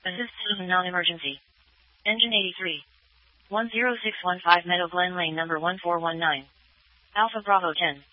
Assist Susan non-emergency. Engine 83. 10615 Meadow Glen Lane number 1419. Alpha Bravo 10.